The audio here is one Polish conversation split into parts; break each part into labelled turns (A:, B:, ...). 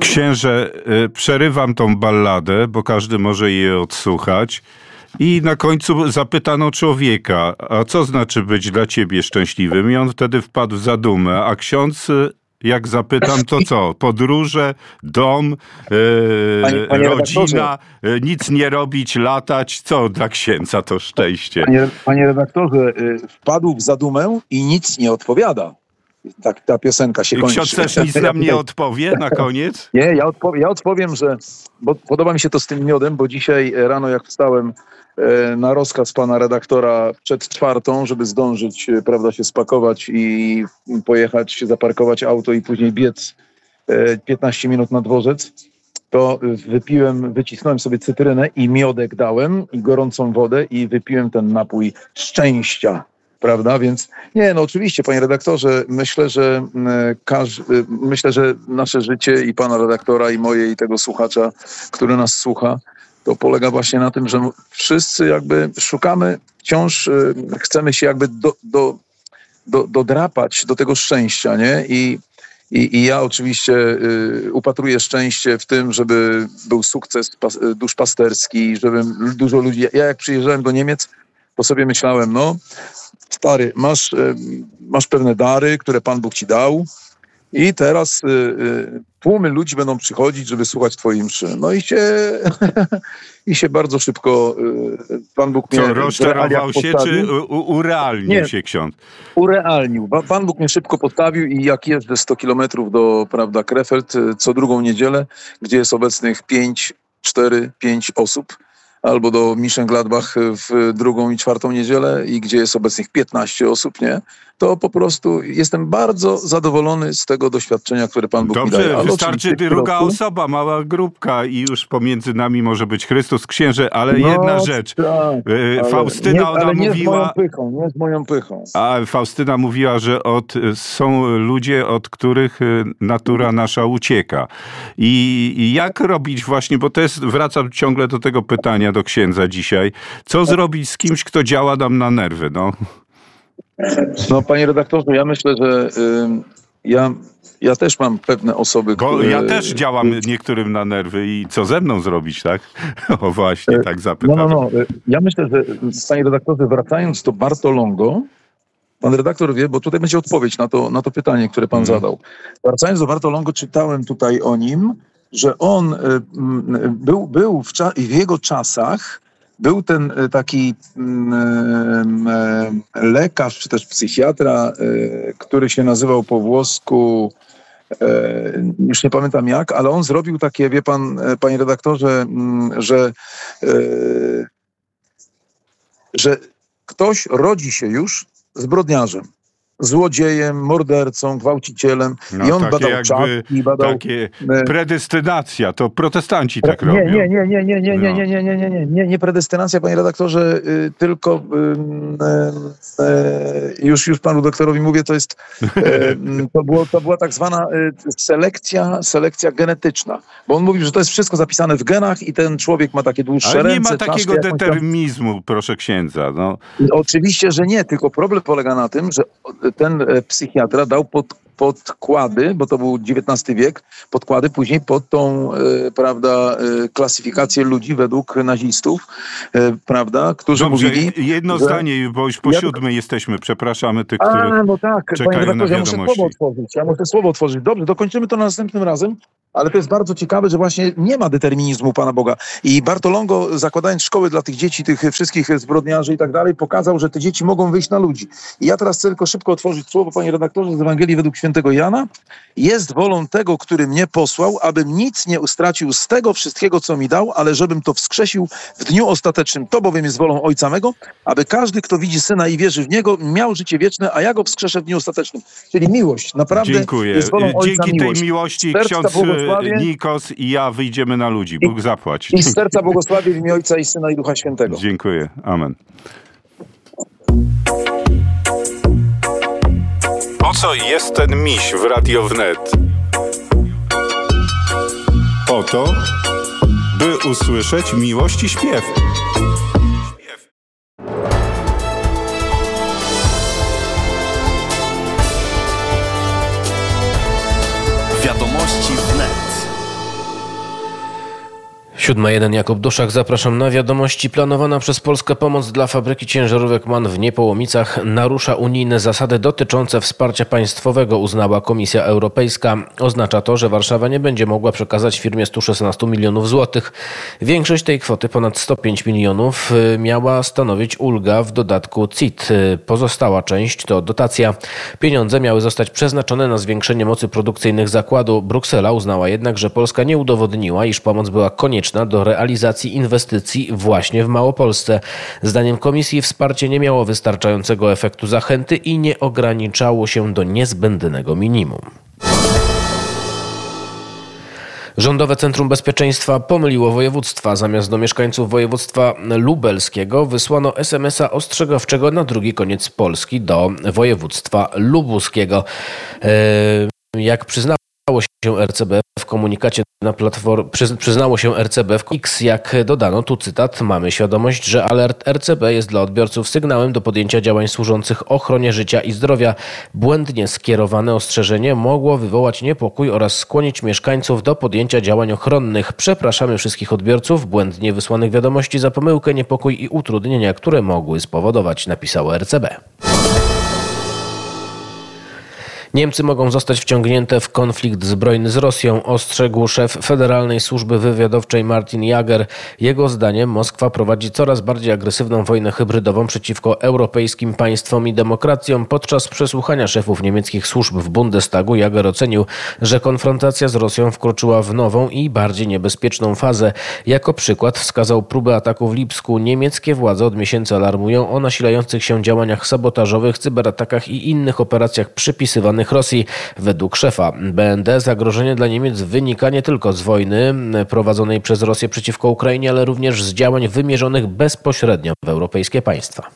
A: Księże, przerywam tą balladę, bo każdy może jej odsłuchać. I na końcu zapytano człowieka, a co znaczy być dla ciebie szczęśliwym? I on wtedy wpadł w zadumę, a ksiądz, jak zapytam, to co? Podróże, dom, rodzina, nic nie robić, latać. Co dla księdza to szczęście?
B: Panie redaktorze, wpadł w zadumę i nic nie odpowiada. Tak ta piosenka się kończy.
A: Ksiądz też nic nam nie odpowie na koniec?
B: Nie, ja odpowiem, że bo podoba mi się to z tym miodem, bo dzisiaj rano jak wstałem na rozkaz pana redaktora przed 4:00, żeby zdążyć, prawda, się spakować i pojechać, zaparkować auto i później biec 15 minut na dworzec, to wycisnąłem sobie cytrynę i miodek dałem i gorącą wodę i wypiłem ten napój szczęścia. Prawda? Więc nie, no oczywiście, panie redaktorze, myślę, że nasze życie i pana redaktora, i moje, i tego słuchacza, który nas słucha, to polega właśnie na tym, że wszyscy jakby szukamy, wciąż chcemy się jakby dodrapać do tego szczęścia, nie? I ja oczywiście upatruję szczęście w tym, żeby był sukces duszpasterski, żeby dużo ludzi... Ja jak przyjeżdżałem do Niemiec, to sobie myślałem, no stary, masz pewne dary, które Pan Bóg ci dał i teraz tłumy ludzi będą przychodzić, żeby słuchać twojej mszy. No i się bardzo szybko Pan Bóg mnie...
A: Co, rozczarował się, czy urealnił się ksiądz?
B: Urealnił. Pan Bóg mnie szybko postawił i jak jeżdżę 100 kilometrów do, prawda, Krefeld co drugą niedzielę, gdzie jest obecnych 5 osób, albo do Mönchengladbach w 2. i 4. niedzielę i gdzie jest obecnych 15 osób, nie? To po prostu jestem bardzo zadowolony z tego doświadczenia, które Pan Bóg mi daje.
A: Dobrze, wystarczy druga osoba, mała grupka i już pomiędzy nami może być Chrystus, księże, ale jedna rzecz.
B: Tak,
A: Faustyna, ona mówiła...
B: Nie z moją pychą.
A: A Faustyna mówiła, że są ludzie, od których natura nasza ucieka. I jak robić właśnie, bo to jest, wracam ciągle do tego pytania do księdza dzisiaj, co zrobić z kimś, kto działa nam na nerwy, no?
B: No, panie redaktorze, ja myślę, że ja też mam pewne osoby,
A: które... Ja też działam niektórym na nerwy i co ze mną zrobić, tak? O właśnie, tak zapytam.
B: Ja myślę, że panie redaktorze, wracając do Bartolongo, pan redaktor wie, bo tutaj będzie odpowiedź na to pytanie, które pan zadał. Wracając do Bartolongo, czytałem tutaj o nim, że on był w jego czasach, był ten taki lekarz, czy też psychiatra, który się nazywał po włosku, już nie pamiętam jak, ale on zrobił takie, wie pan, panie redaktorze, że ktoś rodzi się już zbrodniarzem, złodziejem, mordercą, gwałcicielem.
A: No, i on badał czapki, badał... Takie predestynacja, to protestanci tak robią.
B: Nie predestynacja, panie redaktorze, tylko już panu doktorowi mówię, to jest to była tak zwana selekcja genetyczna, bo on mówił, że to jest wszystko zapisane w genach i ten człowiek ma takie dłuższe ręce.
A: Ale nie ma takiego determinizmu, proszę księdza. No.
B: Oczywiście, że nie, tylko problem polega na tym, że ten psychiatra dał podkłady, bo to był XIX wiek, podkłady później pod tą, prawda, klasyfikację ludzi według nazistów, prawda, którzy mówili...
A: Jedno zdanie, bo już po 7 jesteśmy, przepraszamy tych, których czekają na wiadomości.
B: Ja muszę słowo otworzyć. Dobrze, dokończymy to następnym razem, ale to jest bardzo ciekawe, że właśnie nie ma determinizmu Pana Boga. I Bartolongo, zakładając szkoły dla tych dzieci, tych wszystkich zbrodniarzy i tak dalej, pokazał, że te dzieci mogą wyjść na ludzi. I ja teraz chcę tylko szybko otworzyć słowo, panie redaktorze, z Ewangelii według świętego Jana. Jest wolą tego, który mnie posłał, abym nic nie ustracił z tego wszystkiego, co mi dał, ale żebym to wskrzesił w dniu ostatecznym. To bowiem jest wolą Ojca mego, aby każdy, kto widzi Syna i wierzy w Niego, miał życie wieczne, a ja go wskrzeszę w dniu ostatecznym. Czyli miłość. Naprawdę jest wolą Ojca.
A: Dzięki tej miłości ksiądz Nikos i ja wyjdziemy na ludzi. Bóg zapłać.
B: I z serca błogosławię w imię Ojca i Syna i Ducha Świętego.
A: Dziękuję. Amen. Po co jest ten miś w Radio Wnet? Po to, by usłyszeć miłość i śpiew.
C: Wiadomości Wnet. 7:01 Jakub Duszak, zapraszam na wiadomości. Planowana przez Polskę pomoc dla fabryki ciężarówek MAN w Niepołomicach narusza unijne zasady dotyczące wsparcia państwowego, uznała Komisja Europejska. Oznacza to, że Warszawa nie będzie mogła przekazać firmie 116 milionów złotych. Większość tej kwoty, ponad 105 milionów, miała stanowić ulga w dodatku CIT. Pozostała część to dotacja. Pieniądze miały zostać przeznaczone na zwiększenie mocy produkcyjnych zakładu. Bruksela uznała jednak, że Polska nie udowodniła, iż pomoc była konieczna do realizacji inwestycji właśnie w Małopolsce. Zdaniem Komisji wsparcie nie miało wystarczającego efektu zachęty i nie ograniczało się do niezbędnego minimum. Rządowe Centrum Bezpieczeństwa pomyliło województwa. Zamiast do mieszkańców województwa lubelskiego wysłano SMS-a ostrzegawczego na drugi koniec Polski, do województwa lubuskiego. Jak przyznało się RCB w komunikacie na przyznało się RCB w X, jak dodano, tu cytat: mamy świadomość, że alert RCB jest dla odbiorców sygnałem do podjęcia działań służących ochronie życia i zdrowia. Błędnie skierowane ostrzeżenie mogło wywołać niepokój oraz skłonić mieszkańców do podjęcia działań ochronnych. Przepraszamy wszystkich odbiorców błędnie wysłanych wiadomości za pomyłkę, niepokój i utrudnienia, które mogły spowodować, napisało RCB. Niemcy mogą zostać wciągnięte w konflikt zbrojny z Rosją, ostrzegł szef Federalnej Służby Wywiadowczej Martin Jager. Jego zdaniem Moskwa prowadzi coraz bardziej agresywną wojnę hybrydową przeciwko europejskim państwom i demokracjom. Podczas przesłuchania szefów niemieckich służb w Bundestagu Jager ocenił, że konfrontacja z Rosją wkroczyła w nową i bardziej niebezpieczną fazę. Jako przykład wskazał próbę ataku w Lipsku. Niemieckie władze od miesięcy alarmują o nasilających się działaniach sabotażowych, cyberatakach i innych operacjach przypisywanych Rosji. Według szefa BND zagrożenie dla Niemiec wynika nie tylko z wojny prowadzonej przez Rosję przeciwko Ukrainie, ale również z działań wymierzonych bezpośrednio w europejskie państwa.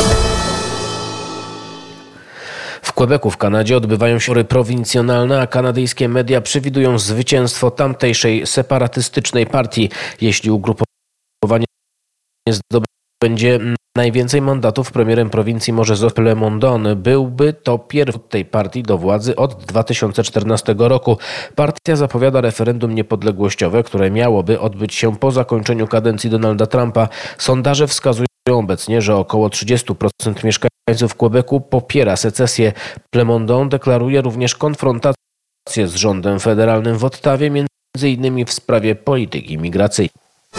C: W Quebecu w Kanadzie odbywają się wybory prowincjonalne, a kanadyjskie media przewidują zwycięstwo tamtejszej separatystycznej partii. Jeśli ugrupowanie zdobędzie najwięcej mandatów, premierem prowincji może zostać Plemondon. Byłby to pierwszy tej partii do władzy od 2014 roku. Partia zapowiada referendum niepodległościowe, które miałoby odbyć się po zakończeniu kadencji Donalda Trumpa. Sondaże wskazują obecnie, że około 30% mieszkańców Quebecu popiera secesję. Plemondon deklaruje również konfrontację z rządem federalnym w Ottawie, m.in. w sprawie polityki migracyjnej.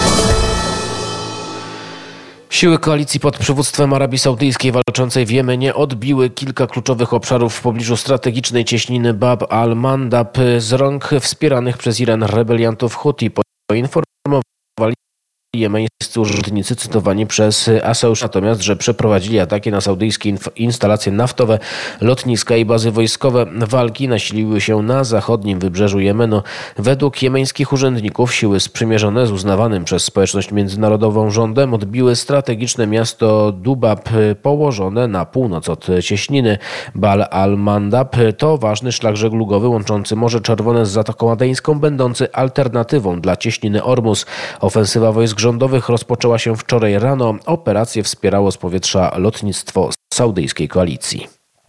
C: Siły koalicji pod przywództwem Arabii Saudyjskiej walczącej w Jemenie odbiły kilka kluczowych obszarów w pobliżu strategicznej cieśniny Bab al-Mandab z rąk wspieranych przez Iran rebeliantów Huti. Poinformowali jemeńscy urzędnicy cytowani przez Aseusz, natomiast, że przeprowadzili ataki na saudyjskie instalacje naftowe, lotniska i bazy wojskowe. Walki nasiliły się na zachodnim wybrzeżu Jemenu. Według jemeńskich urzędników siły sprzymierzone z uznawanym przez społeczność międzynarodową rządem odbiły strategiczne miasto Dubab położone na północ od cieśniny. Bab al-Mandab to ważny szlak żeglugowy łączący Morze Czerwone z Zatoką Adeńską, będący alternatywą dla cieśniny Ormus. Ofensywa wojsk rządowych rozpoczęła się wczoraj rano. Operację wspierało z powietrza lotnictwo saudyjskiej koalicji.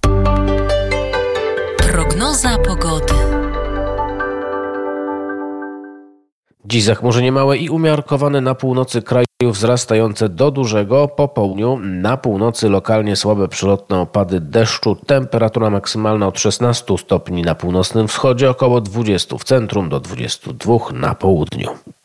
D: Prognoza pogody.
C: Dziś zachmurzenie małe i umiarkowane na północy kraju, wzrastające do dużego. Po południu na północy lokalnie słabe przelotne opady deszczu. Temperatura maksymalna od 16 stopni na północnym wschodzie, około 20 w centrum, do 22 na południu.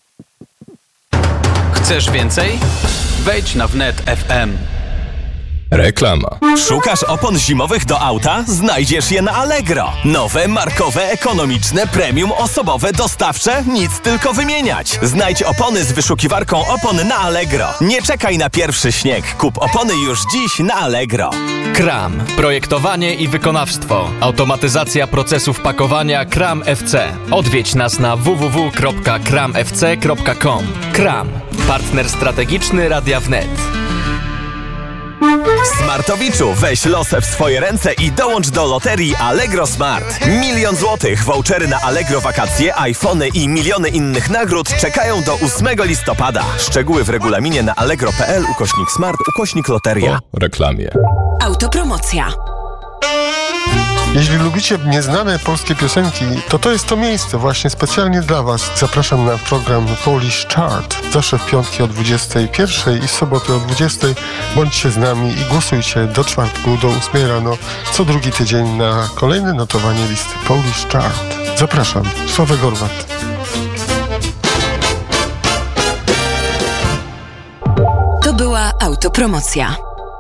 E: Chcesz więcej? Wejdź na wnet FM.
F: Reklama.
G: Szukasz opon zimowych do auta? Znajdziesz je na Allegro. Nowe, markowe, ekonomiczne, premium, osobowe, dostawcze? Nic tylko wymieniać. Znajdź opony z wyszukiwarką opon na Allegro. Nie czekaj na pierwszy śnieg. Kup opony już dziś na Allegro.
E: Kram. Projektowanie i wykonawstwo. Automatyzacja procesów pakowania Kram FC. Odwiedź nas na www.kramfc.com. Kram. Partner strategiczny Radia Wnet.
G: Smartowiczu, weź los w swoje ręce i dołącz do loterii Allegro Smart. 1 000 000 złotych, vouchery na Allegro wakacje, iPhony i miliony innych nagród czekają do 8 listopada. Szczegóły w regulaminie na allegro.pl/smart/loteria.
F: Po reklamie.
D: Autopromocja.
H: Jeśli lubicie nieznane polskie piosenki, to jest to miejsce właśnie specjalnie dla Was. Zapraszam na program Polish Chart. Zawsze w piątki o 21 i w soboty o 20. Bądźcie z nami i głosujcie do czwartku, do 8 rano, co drugi tydzień na kolejne notowanie listy Polish Chart. Zapraszam. Sławek Gorwat.
D: To była autopromocja.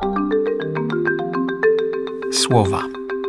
I: Słowa.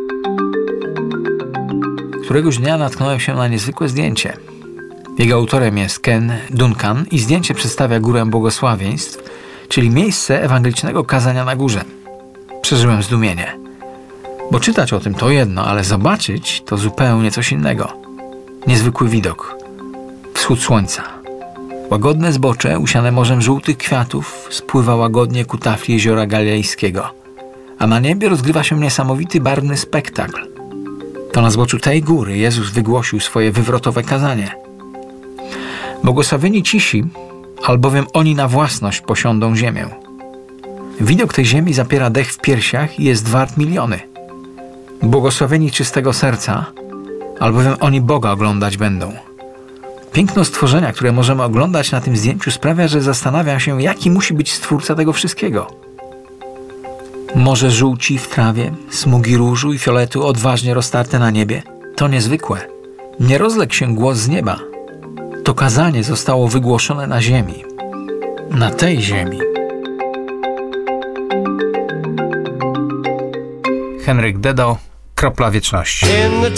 I: Któregoś dnia natknąłem się na niezwykłe zdjęcie. Jego autorem jest Ken Duncan i zdjęcie przedstawia Górę Błogosławieństw, czyli miejsce ewangelicznego kazania na górze. Przeżyłem zdumienie. Bo czytać o tym to jedno, ale zobaczyć to zupełnie coś innego. Niezwykły widok. Wschód słońca. Łagodne zbocze, usiane morzem żółtych kwiatów, spływa łagodnie ku tafli jeziora Galilejskiego. A na niebie rozgrywa się niesamowity, barwny spektakl. To na zboczu tej góry Jezus wygłosił swoje wywrotowe kazanie. Błogosławieni cisi, albowiem oni na własność posiądą ziemię. Widok tej ziemi zapiera dech w piersiach i jest wart miliony. Błogosławieni czystego serca, albowiem oni Boga oglądać będą. Piękno stworzenia, które możemy oglądać na tym zdjęciu, sprawia, że zastanawiam się, jaki musi być Stwórca tego wszystkiego. Morze żółci w trawie, smugi różu i fioletu odważnie roztarte na niebie. To niezwykłe. Nie rozległ się głos z nieba. To kazanie zostało wygłoszone na ziemi. Na tej ziemi.
J: Henryk Dedo, Kropla Wieczności.